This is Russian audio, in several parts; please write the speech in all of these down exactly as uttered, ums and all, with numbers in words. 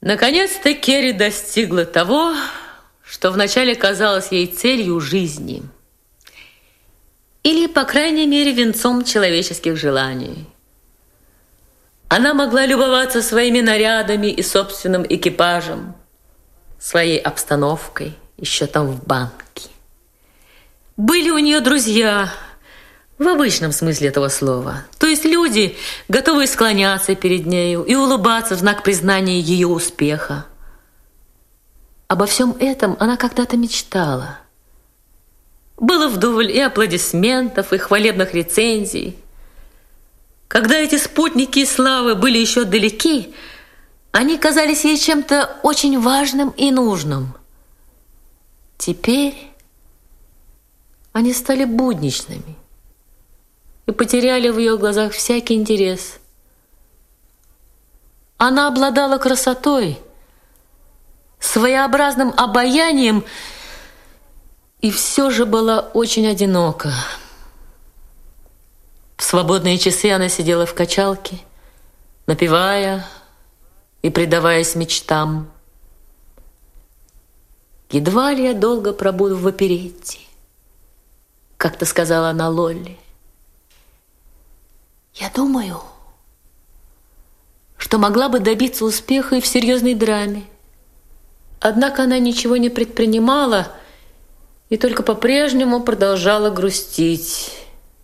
Наконец-то Керри достигла того, что вначале казалось ей целью жизни. Или, по крайней мере, венцом человеческих желаний. Она могла любоваться своими нарядами и собственным экипажем, своей обстановкой, еще там в банке. Были у нее друзья, в обычном смысле этого слова. То есть люди, готовые склоняться перед нею и улыбаться в знак признания ее успеха. Обо всем этом она когда-то мечтала. Было вдоволь и аплодисментов, и хвалебных рецензий. Когда эти спутники славы были еще далеки, они казались ей чем-то очень важным и нужным. Теперь они стали будничными и потеряли в ее глазах всякий интерес. Она обладала красотой, своеобразным обаянием и все же была очень одинока. В свободные часы она сидела в качалке, напевая и предаваясь мечтам. «Едва ли я долго пробуду в оперетте», — как-то сказала она Лолли. «Я думаю, что могла бы добиться успеха и в серьезной драме. Однако она ничего не предпринимала и только по-прежнему продолжала грустить.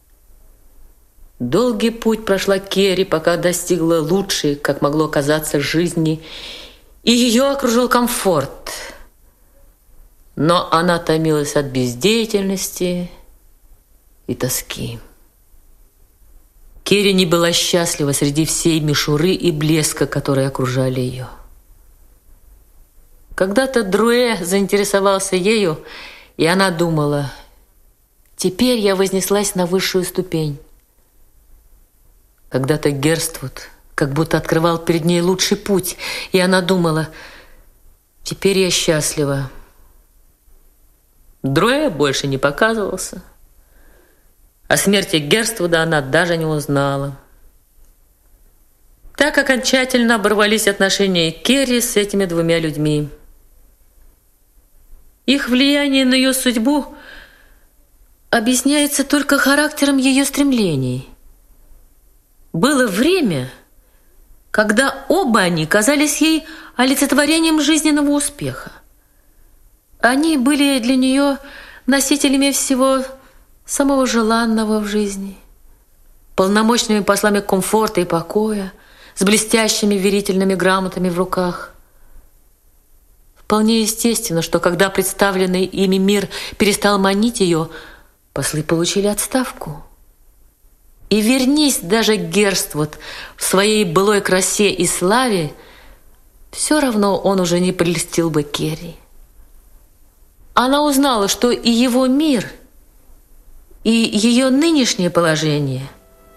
Долгий путь прошла Керри, пока достигла лучшей, как могло казаться, жизни, и ее окружил комфорт. Но она томилась от бездеятельности и тоски. Керри не была счастлива среди всей мишуры и блеска, которые окружали ее. Когда-то Друэ заинтересовался ею, и она думала: «Теперь я вознеслась на высшую ступень». Когда-то Герствуд как будто открывал перед ней лучший путь, и она думала: «Теперь я счастлива». Друэ больше не показывался. О смерти Герствуда она даже не узнала. Так окончательно оборвались отношения Керри с этими двумя людьми. Их влияние на ее судьбу объясняется только характером ее стремлений. Было время, когда оба они казались ей олицетворением жизненного успеха. Они были для нее носителями всего самого желанного в жизни, полномочными послами комфорта и покоя, с блестящими верительными грамотами в руках. Вполне естественно, что когда представленный ими мир перестал манить ее, послы получили отставку. И вернись даже Герствуд в своей былой красе и славе, все равно он уже не прельстил бы Керри. Она узнала, что и его мир, и ее нынешнее положение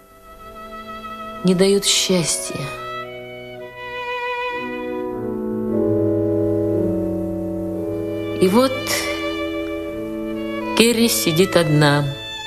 не дают счастья. И вот Керри сидит одна.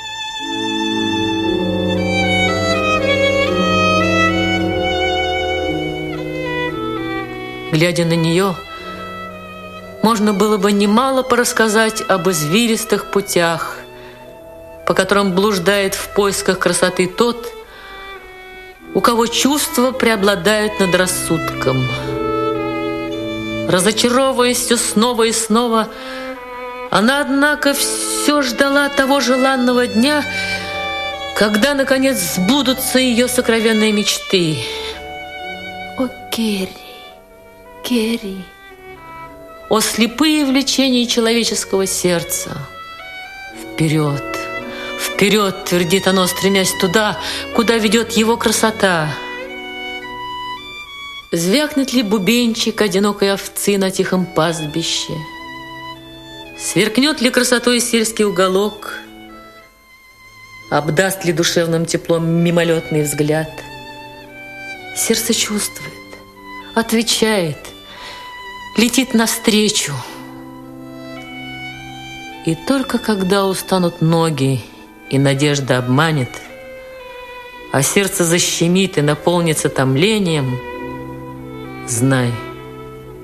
Глядя на нее, можно было бы немало порассказать об извилистых путях, по которым блуждает в поисках красоты тот, у кого чувства преобладают над рассудком. Разочаровываясь все снова и снова, она, однако, все ждала того желанного дня, когда, наконец, сбудутся ее сокровенные мечты. О, Керри, Керри! О, слепые влечения человеческого сердца! Вперед, вперед, твердит оно, стремясь туда, куда ведет его красота. Звякнет ли бубенчик одинокой овцы на тихом пастбище? Сверкнет ли красотой сельский уголок? Обдаст ли душевным теплом мимолетный взгляд? Сердце чувствует, отвечает, летит навстречу. И только когда устанут ноги и надежда обманет, а сердце защемит и наполнится томлением, знай,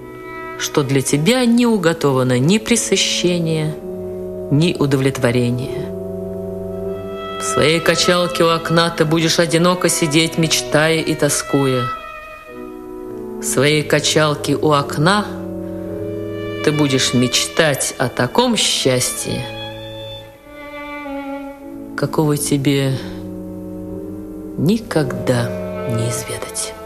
что для тебя не уготовано ни пресыщения, ни удовлетворения. В своей качалке у окна ты будешь одиноко сидеть, мечтая и тоскуя. В своей качалке у окна ты будешь мечтать о таком счастье, какого тебе никогда не изведать.